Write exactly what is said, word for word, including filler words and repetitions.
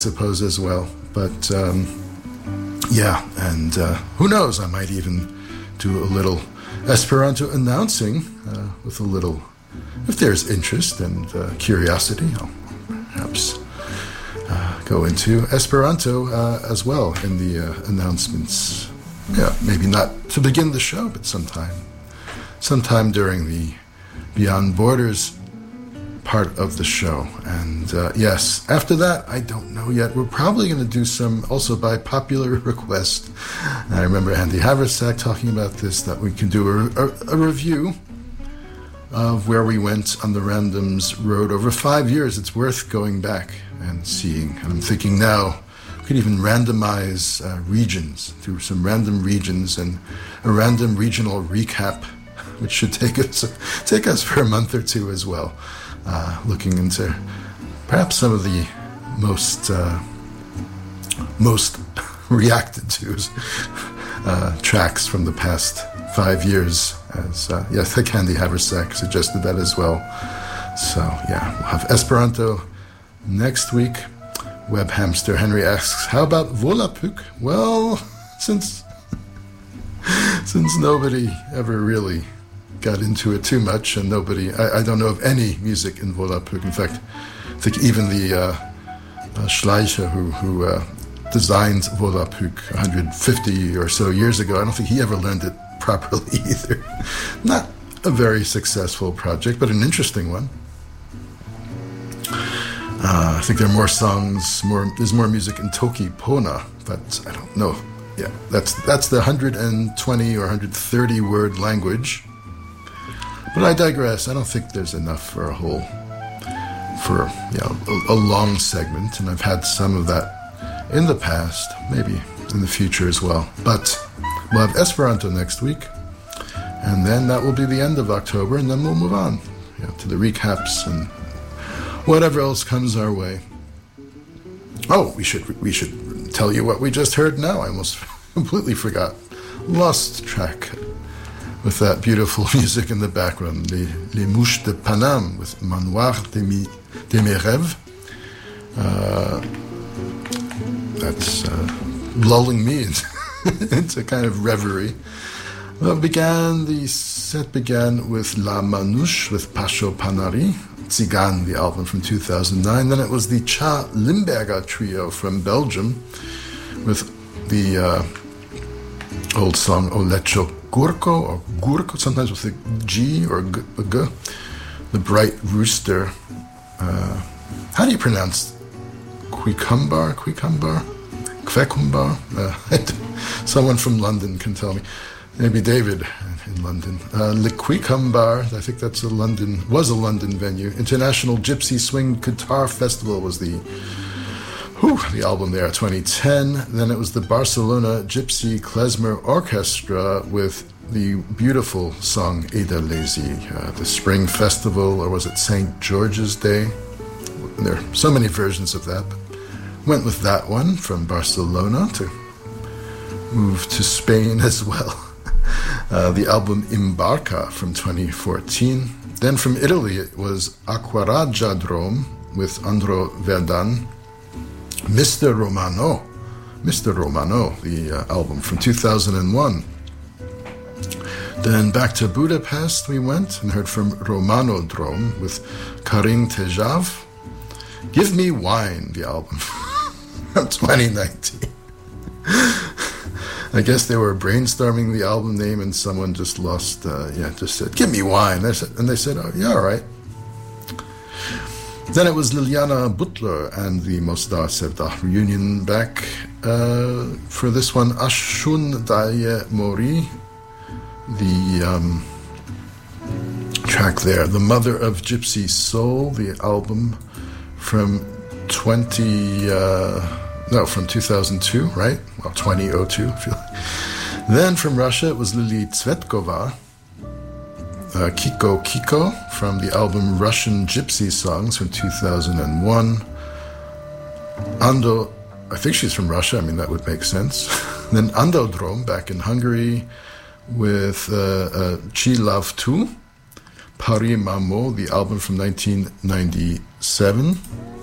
suppose, as well. But um, yeah, and uh, who knows, I might even do a little Esperanto announcing uh, with a little, if there's interest and uh, curiosity, I'll perhaps uh, go into Esperanto uh, as well in the uh, announcements. Yeah, maybe not to begin the show, but sometime, sometime during the Beyond Borders part of the show. And uh, yes, after that, I don't know yet. We're probably going to do some, also by popular request. I remember Andy Haversack talking about this, that we can do a, a, a review of where we went on the Randoms Road over five years. It's worth going back and seeing. And I'm thinking now, we could even randomize uh, regions, do some random regions and a random regional recap, which should take us take us for a month or two as well. Uh, looking into perhaps some of the most uh, most reacted to uh, tracks from the past five years. As uh, yeah, I think Andy Haversack suggested that as well. So yeah, we'll have Esperanto next week. Web Hamster Henry asks, "How about Volapük?" Well, since since nobody ever really got into it too much, and nobody, I, I don't know of any music in Volapük. In fact, I think even the uh, uh, Schleicher, who, who uh, designed Volapük one hundred fifty or so years ago, I don't think he ever learned it properly either. Not a very successful project, but an interesting one. Uh, I think there are more songs, more there's more music in Toki Pona, but I don't know. Yeah, that's that's the one hundred twenty or one hundred thirty word language. But I digress. I don't think there's enough for a whole, for you know, a, a long segment, and I've had some of that in the past, maybe in the future as well. But we'll have Esperanto next week, and then that will be the end of October, and then we'll move on, you know, to the recaps and whatever else comes our way. Oh, we should we should tell you what we just heard now. I almost completely forgot. Lost track. With that beautiful music in the background, Les, Les Mouches de Paname with Manoir de, mi, de mes rêves. Uh, that's uh, lulling me into, into kind of reverie. Well, began the set began with La Manouche with Pasho Panari, Tsigan, the album from two thousand nine. Then it was the Cha Limberger trio from Belgium with the uh, old song O Lecho Gurko or Gurko, sometimes with a G or a G, a G. The Bright Rooster. Uh, how do you pronounce Cucumber? Cucumber? Kvecumber? Uh, someone from London can tell me. Maybe David in London. Uh, Le Cucumber, I think that's a London, was a London venue. International Gypsy Swing Guitar Festival was the Whew, the album there, twenty ten. Then it was the Barcelona Gypsy Klezmer Orchestra with the beautiful song Ederlezi, uh, the Spring Festival, or was it Saint George's Day? There are so many versions of that. But went with that one from Barcelona to move to Spain as well. Uh, the album Imbarca from twenty fourteen. Then from Italy it was Aquaragia Drome with Andro Verdan. Mister Romano, Mister Romano, the uh, album from two thousand one. Then back to Budapest we went and heard from Romano Drome with Karin Tejav. Give Me Wine, the album from twenty nineteen. I guess they were brainstorming the album name and someone just lost, uh, yeah, just said, give me wine. And they said, oh, yeah, all right. Then it was Liliana Butler and the Mostar Sevdah reunion back uh, for this one, Ashun Daye Mori, the um, track there, The Mother of Gypsy Soul, the album from twenty, uh, no, from two thousand two, right? Well, twenty oh two, I feel like. Then from Russia, it was Lily Tsvetkova, Uh, Kiko Kiko from the album Russian Gypsy Songs from two thousand one. Ando, I think she's from Russia, I mean that would make sense. Then Andodrom back in Hungary with uh, uh, Chi Love two. Paris Mamo, the album from nineteen ninety-seven.